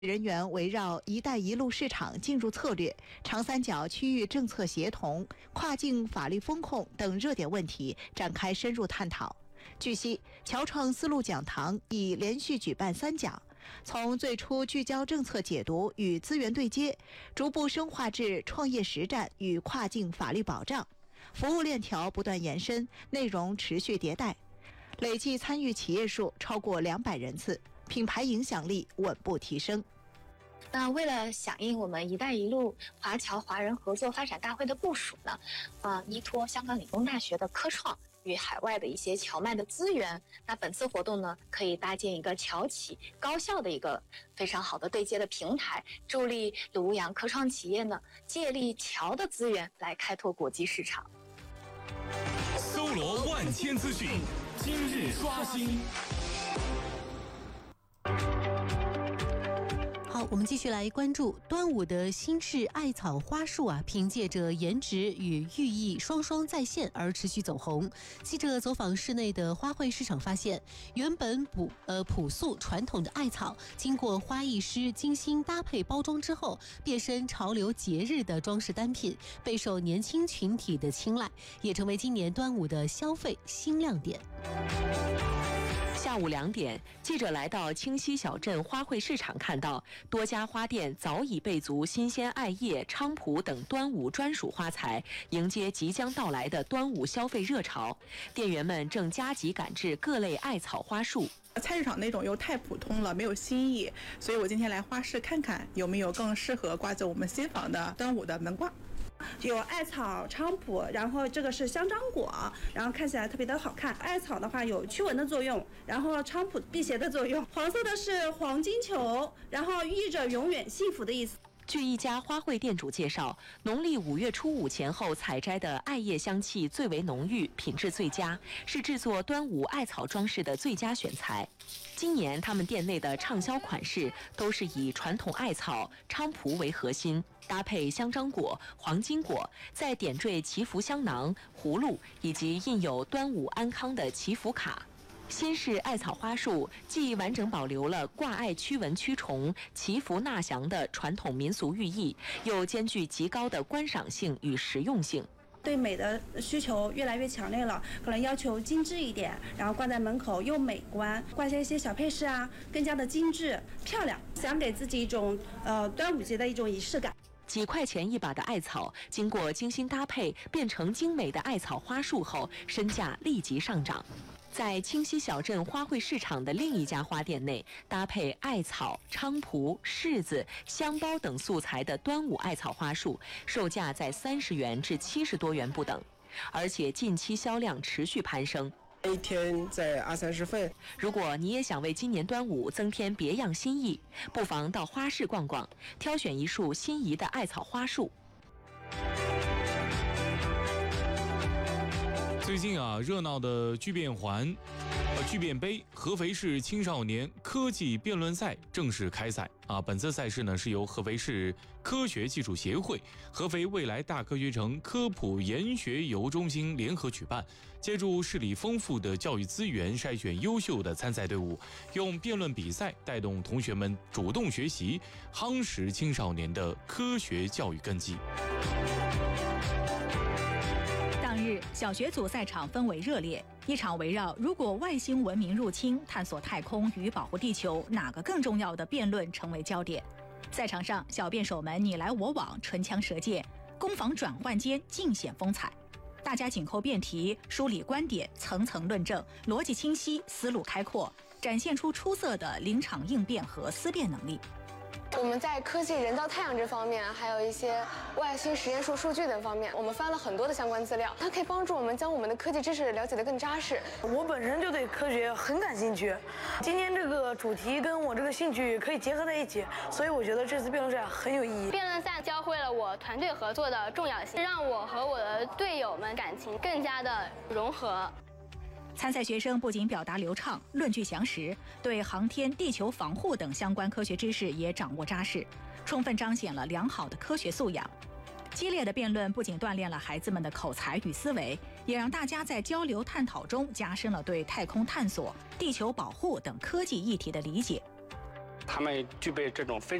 人员围绕“一带一路”市场进入策略、长三角区域政策协同、跨境法律风控等热点问题展开深入探讨。据悉，侨创丝路讲堂已连续举办3讲，从最初聚焦政策解读与资源对接，逐步深化至创业实战与跨境法律保障，服务链条不断延伸，内容持续迭代，累计参与企业数超过200人次，品牌影响力稳步提升。 那为了响应我们“一带一路”华侨华人合作发展大会的部署呢，依托香港理工大学的科创与海外的一些侨贸的资源，那本次活动呢，可以搭建一个侨企高校的一个非常好的对接的平台，助力鲁阳科创企业呢，借力侨的资源来开拓国际市场。 搜罗万千资讯，今日刷新。 好，我们继续来关注端午的新式艾草花束凭借着颜值与寓意双双在线而持续走红。记者走访市内的花卉市场发现，原本朴素传统的艾草，经过花艺师精心搭配包装之后，变身潮流节日的装饰单品，备受年轻群体的青睐，也成为今年端午的消费新亮点。 下午2点，记者来到清溪小镇花卉市场，看到多家花店早已备足新鲜艾叶、菖蒲等端午专属花材，迎接即将到来的端午消费热潮。店员们正加急赶制各类艾草花束。 菜市场那种又太普通了，没有新意，所以我今天来花市看看有没有更适合挂在我们新房的端午的门挂。 有艾草、菖蒲，然后这个是香樟果，然后看起来特别的好看。艾草的话有驱蚊的作用，然后菖蒲辟邪的作用。黄色的是黄金球，然后寓意着永远幸福的意思。 据一家花卉店主介绍，农历5月初5前后采摘的艾叶香气最为浓郁，品质最佳，是制作端午艾草装饰的最佳选材。今年他们店内的畅销款式都是以传统艾草、菖蒲为核心，搭配香樟果、黄金果，再点缀祈福香囊、葫芦以及印有端午安康的祈福卡。新式艾草花束既完整保留了挂艾驱蚊驱虫、祈福纳祥的传统民俗寓意，又兼具极高的观赏性与实用性。 对美的需求越来越强烈了，可能要求精致一点，然后挂在门口又美观，挂下一些小配饰更加的精致漂亮，想给自己一种端午节的一种仪式感。 几块钱一把的艾草，经过精心搭配变成精美的艾草花束后，身价立即上涨。在清溪小镇花卉市场的另一家花店内，搭配艾草、菖蒲、柿子、香包等素材的端午艾草花束，售价在30元至70多元不等，而且近期销量持续攀升。 一天在20-30份。 如果你也想为今年端午增添别样新意，不妨到花市逛逛，挑选一束心仪的艾草花束。 最近热闹的聚变杯合肥市青少年科技辩论赛正式开赛本次赛事呢是由合肥市科学技术协会、合肥未来大科学城科普研学游中心联合举办，借助市里丰富的教育资源筛选优秀的参赛队伍，用辩论比赛带动同学们主动学习，夯实青少年的科学教育根基。 当日，小学组赛场氛围热烈，一场围绕如果外星文明入侵、探索太空与保护地球哪个更重要的辩论成为焦点。赛场上，小辩手们你来我往，唇枪舌剑，攻防转换间尽显风采。大家紧扣辩题，梳理观点，层层论证，逻辑清晰，思路开阔，展现出出色的临场应变和思辨能力。 我们在科技人造太阳这方面，还有一些外星实验数据等方面，我们翻了很多的相关资料，它可以帮助我们将我们的科技知识了解得更扎实。 我本身就对科学很感兴趣，今天这个主题跟我这个兴趣可以结合在一起，所以我觉得这次辩论赛很有意义。 辩论赛教会了我团队合作的重要性，让我和我的队友们感情更加的融合。 参赛学生不仅表达流畅、论据详实，对航天、地球防护等相关科学知识也掌握扎实，充分彰显了良好的科学素养。激烈的辩论不仅锻炼了孩子们的口才与思维，也让大家在交流探讨中加深了对太空探索、地球保护等科技议题的理解。 他们具备这种非